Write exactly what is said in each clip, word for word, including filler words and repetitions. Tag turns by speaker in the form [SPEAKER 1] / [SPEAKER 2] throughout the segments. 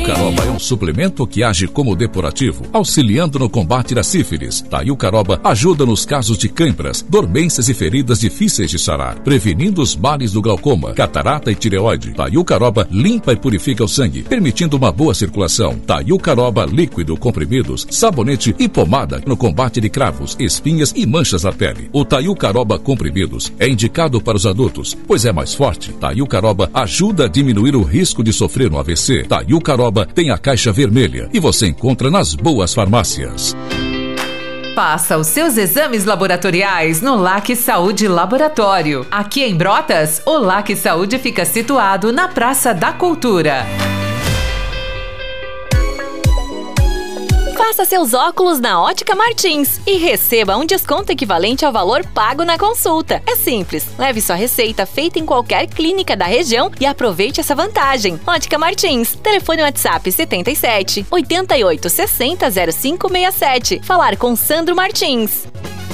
[SPEAKER 1] Taiucaroba é um suplemento que age como depurativo, auxiliando no combate da sífilis. Taiucaroba ajuda nos casos de câimbras, dormências e feridas difíceis de sarar, prevenindo os males do glaucoma, catarata e tireoide. Taiucaroba limpa e purifica o sangue, permitindo uma boa circulação. Taiucaroba líquido, comprimidos, sabonete e pomada no combate de cravos, espinhas e manchas na pele. O Taiucaroba comprimidos é indicado para os adultos, pois é mais forte. Taiucaroba ajuda a diminuir o risco de sofrer um A V C. Taiucaroba tem a caixa vermelha e você encontra nas boas farmácias.
[SPEAKER 2] Faça os seus exames laboratoriais no LAC Saúde Laboratório. Aqui em Brotas, o LAC Saúde fica situado na Praça da Cultura.
[SPEAKER 3] Faça seus óculos na Ótica Martins e receba um desconto equivalente ao valor pago na consulta. É simples, leve sua receita feita em qualquer clínica da região e aproveite essa vantagem. Ótica Martins, telefone WhatsApp setenta e sete, oitenta e oito, sessenta, zero cinco sessenta e sete. Falar com Sandro Martins.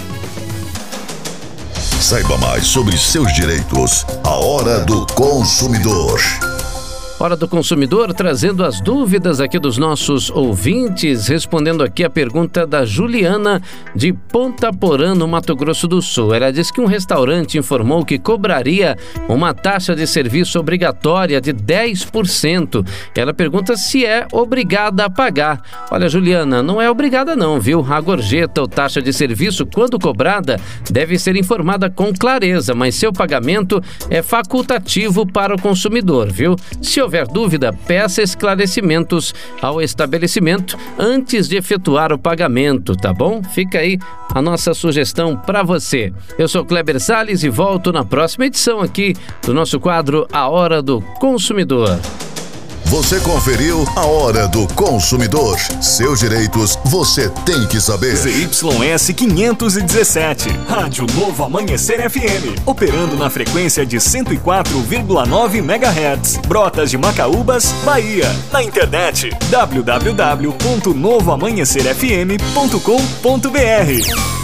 [SPEAKER 4] Saiba mais sobre seus direitos. A Hora do Consumidor.
[SPEAKER 5] Hora do Consumidor, trazendo as dúvidas aqui dos nossos ouvintes, respondendo aqui a pergunta da Juliana de Ponta Porã, no Mato Grosso do Sul. Ela diz que um restaurante informou que cobraria uma taxa de serviço obrigatória de dez por cento. Ela pergunta se é obrigada a pagar. Olha, Juliana, não é obrigada não, viu? A gorjeta ou taxa de serviço, quando cobrada, deve ser informada com clareza, mas seu pagamento é facultativo para o consumidor, viu? Se houver dúvida, peça esclarecimentos ao estabelecimento antes de efetuar o pagamento, tá bom? Fica aí a nossa sugestão para você. Eu sou Kleber Salles e volto na próxima edição aqui do nosso quadro A Hora do Consumidor.
[SPEAKER 4] Você conferiu A Hora do Consumidor. Seus direitos você tem que saber.
[SPEAKER 6] Z Y S quinhentos e dezessete, Rádio Novo Amanhecer F M, operando na frequência de cento e quatro vírgula nove megahertz, Brotas de Macaúbas, Bahia. Na internet w w w ponto novo amanhecer f m ponto com ponto b r.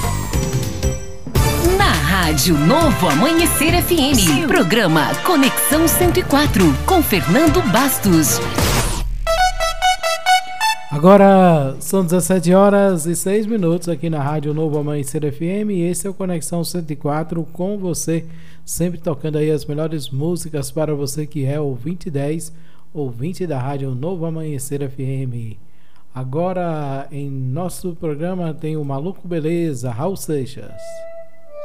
[SPEAKER 7] Rádio Novo Amanhecer F M. Programa Conexão cento e quatro, com Fernando Bastos.
[SPEAKER 8] Agora são dezessete horas e seis minutos aqui na Rádio Novo Amanhecer F M. E esse é o Conexão cento e quatro com você, sempre tocando aí as melhores músicas para você que é ouvinte dez, ouvinte da Rádio Novo Amanhecer F M. Agora em nosso programa tem o Maluco Beleza, Raul Seixas.